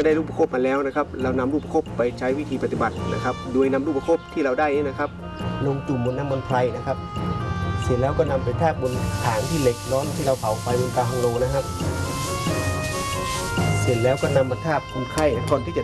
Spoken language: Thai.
อได้รูปประคบมาแล้วนะครับเรานำรูปประคบไปใช้วิธีปฏิบัตินะครับโดยนำรูปประคบที่เราได้นี่นะครับลงจุ่มบนน้ำมันไพรนะครับเสร็จแล้วก็นำไปแทบบนถางที่เหล็กร้อนที่เราเผาไฟบนกลางโลนะครับเสร็จแล้วก็นำมาทาบคนไข้ก่อนที่จะ